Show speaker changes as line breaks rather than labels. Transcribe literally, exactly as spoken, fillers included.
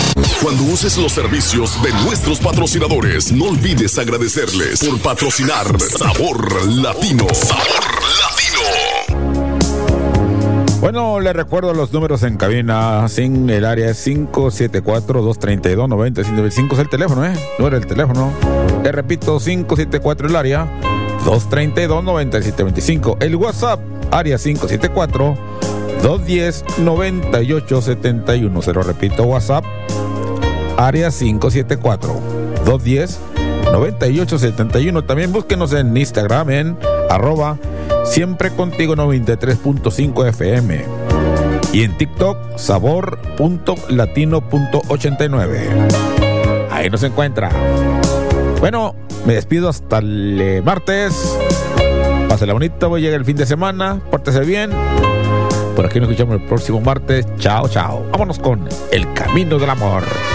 Cuando uses los servicios de nuestros patrocinadores, no olvides agradecerles por patrocinar Sabor Latino. Sabor Latino.
Bueno, les recuerdo los números en cabina. Sin el área es cinco siete cuatro, dos tres dos, nueve cinco cinco. Es el teléfono, ¿eh? No era el teléfono. Te repito, cinco siete cuatro el área, dos tres dos, nueve siete dos cinco. El WhatsApp, área cinco siete cuatro, dos uno cero, nueve ocho siete uno. Se lo repito, WhatsApp, área cinco siete cuatro, dos uno cero, nueve ocho siete uno. También búsquenos en Instagram en arroba siempre contigo noventa y tres punto cinco F M y en TikTok sabor punto latino punto ochenta y nueve. Ahí nos encuentra. Bueno, me despido hasta el martes. Pásala bonito, voy a llegar el fin de semana. Pórtese bien. Por aquí nos escuchamos el próximo martes. Chao, chao. Vámonos con El Camino del Amor.